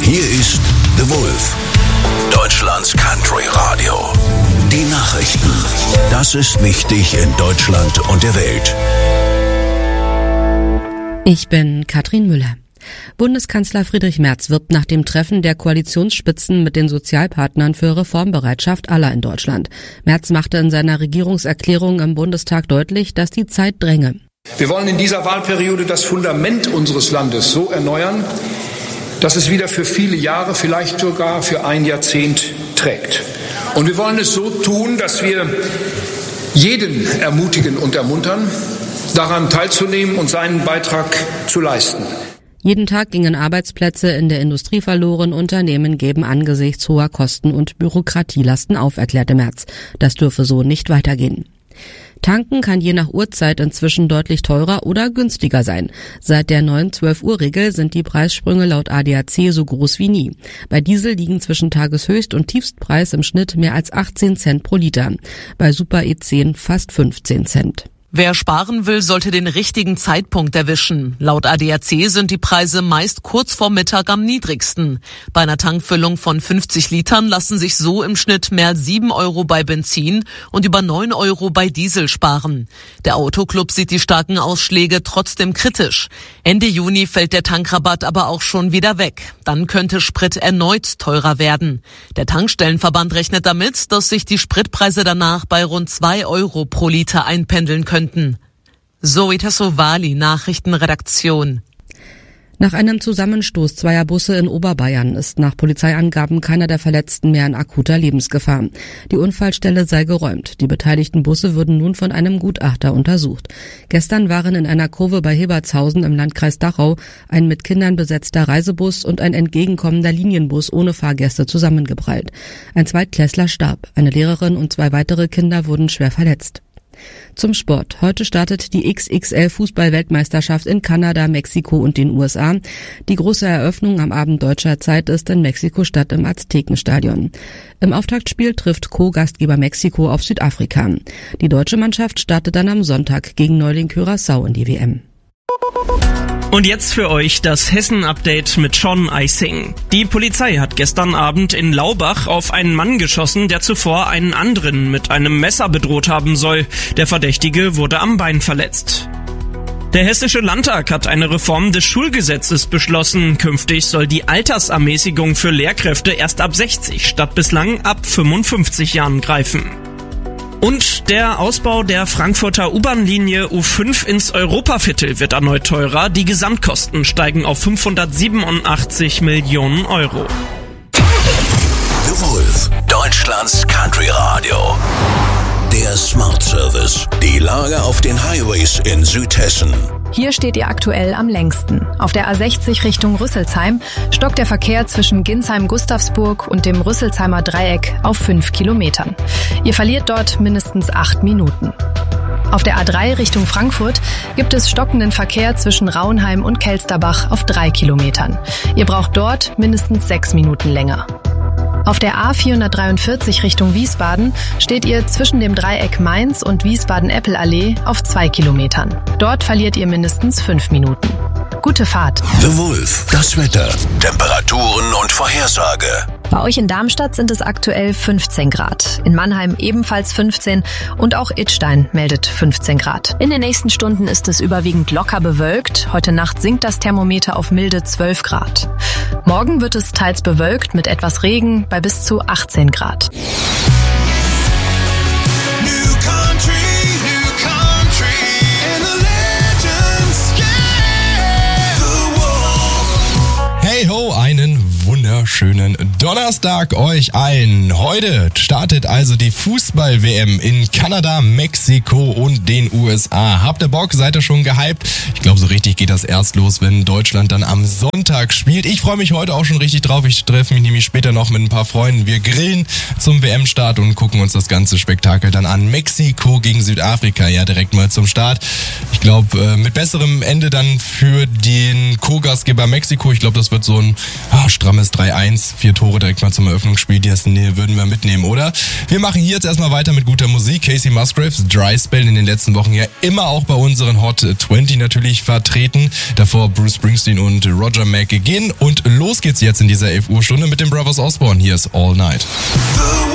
Hier ist The Wolf, Deutschlands Country Radio. Die Nachrichten. Das ist wichtig in Deutschland und der Welt. Ich bin Katrin Müller. Bundeskanzler Friedrich Merz wirbt nach dem Treffen der Koalitionsspitzen mit den Sozialpartnern für Reformbereitschaft aller in Deutschland. Merz machte in seiner Regierungserklärung im Bundestag deutlich, dass die Zeit dränge. Wir wollen in dieser Wahlperiode das Fundament unseres Landes so erneuern, dass es wieder für viele Jahre, vielleicht sogar für ein Jahrzehnt trägt. Und wir wollen es so tun, dass wir jeden ermutigen und ermuntern, daran teilzunehmen und seinen Beitrag zu leisten. Jeden Tag gingen Arbeitsplätze in der Industrie verloren, Unternehmen geben angesichts hoher Kosten und Bürokratielasten auf, erklärte Merz. Das dürfe so nicht weitergehen. Tanken kann je nach Uhrzeit inzwischen deutlich teurer oder günstiger sein. Seit der neuen 12-Uhr-Regel sind die Preissprünge laut ADAC so groß wie nie. Bei Diesel liegen zwischen Tageshöchst- und Tiefstpreis im Schnitt mehr als 18 Cent pro Liter. Bei Super E10 fast 15 Cent. Wer sparen will, sollte den richtigen Zeitpunkt erwischen. Laut ADAC sind die Preise meist kurz vor Mittag am niedrigsten. Bei einer Tankfüllung von 50 Litern lassen sich so im Schnitt mehr als 7 Euro bei Benzin und über 9 Euro bei Diesel sparen. Der Autoclub sieht die starken Ausschläge trotzdem kritisch. Ende Juni fällt der Tankrabatt aber auch schon wieder weg. Dann könnte Sprit erneut teurer werden. Der Tankstellenverband rechnet damit, dass sich die Spritpreise danach bei rund 2 Euro pro Liter einpendeln könnten. Zoe Tassovali, Nachrichtenredaktion. Nach einem Zusammenstoß zweier Busse in Oberbayern ist nach Polizeiangaben keiner der Verletzten mehr in akuter Lebensgefahr. Die Unfallstelle sei geräumt. Die beteiligten Busse würden nun von einem Gutachter untersucht. Gestern waren in einer Kurve bei Hebertshausen im Landkreis Dachau ein mit Kindern besetzter Reisebus und ein entgegenkommender Linienbus ohne Fahrgäste zusammengeprallt. Ein Zweitklässler starb. Eine Lehrerin und 2 weitere Kinder wurden schwer verletzt. Zum Sport. Heute startet die XXL-Fußball-Weltmeisterschaft in Kanada, Mexiko und den USA. Die große Eröffnung am Abend deutscher Zeit ist in Mexiko-Stadt im Aztekenstadion. Im Auftaktspiel trifft Co-Gastgeber Mexiko auf Südafrika. Die deutsche Mannschaft startet dann am Sonntag gegen Neuling Curaçao in die WM. Und jetzt für euch das Hessen-Update mit Sean Eising. Die Polizei hat gestern Abend in Laubach auf einen Mann geschossen, der zuvor einen anderen mit einem Messer bedroht haben soll. Der Verdächtige wurde am Bein verletzt. Der Hessische Landtag hat eine Reform des Schulgesetzes beschlossen. Künftig soll die Altersermäßigung für Lehrkräfte erst ab 60 statt bislang ab 55 Jahren greifen. Und der Ausbau der Frankfurter U-Bahn-Linie U5 ins Europaviertel wird erneut teurer. Die Gesamtkosten steigen auf 587 Millionen Euro. The Wolf, Deutschlands Country Radio. Der Smart Service. Die Lage auf den Highways in Südhessen. Hier steht ihr aktuell am längsten. Auf der A60 Richtung Rüsselsheim stockt der Verkehr zwischen Ginsheim-Gustavsburg und dem Rüsselsheimer Dreieck auf 5 Kilometern. Ihr verliert dort mindestens 8 Minuten. Auf der A3 Richtung Frankfurt gibt es stockenden Verkehr zwischen Rauenheim und Kelsterbach auf 3 Kilometern. Ihr braucht dort mindestens 6 Minuten länger. Auf der A443 Richtung Wiesbaden steht ihr zwischen dem Dreieck Mainz und Wiesbaden-Eppel-Allee auf 2 Kilometern. Dort verliert ihr mindestens 5 Minuten. Gute Fahrt. The Wolf, das Wetter, Temperaturen und Vorhersage. Bei euch in Darmstadt sind es aktuell 15 Grad. In Mannheim ebenfalls 15 und auch Idstein meldet 15 Grad. In den nächsten Stunden ist es überwiegend locker bewölkt. Heute Nacht sinkt das Thermometer auf milde 12 Grad. Morgen wird es teils bewölkt mit etwas Regen bei bis zu 18 Grad. Hey ho, einen wunderschönen Donnerstag euch allen. Heute startet also die Fußball-WM in Kanada, Mexiko und den USA. Habt ihr Bock? Seid ihr schon gehypt? Ich glaube, so richtig geht das erst los, wenn Deutschland dann am Sonntag spielt. Ich freue mich heute auch schon richtig drauf. Ich treffe mich nämlich später noch mit ein paar Freunden. Wir grillen zum WM-Start und gucken uns das ganze Spektakel dann an. Mexiko gegen Südafrika, ja, direkt mal zum Start. Ich glaube, mit besserem Ende dann für den Co-Gastgeber Mexiko. Ich glaube, das wird so ein strammes 3-1, 4 Tore direkt mal zum Eröffnungsspiel. Die würden wir mitnehmen, oder? Wir machen hier jetzt erstmal weiter mit guter Musik. Casey Musgraves, Dry Spell, in den letzten Wochen ja immer auch bei unseren Hot 20 natürlich vertreten. Davor Bruce Springsteen und Roger McGuinn. Und los geht's jetzt in dieser 11 Uhr Stunde mit den Brothers Osborne. Hier ist All Night.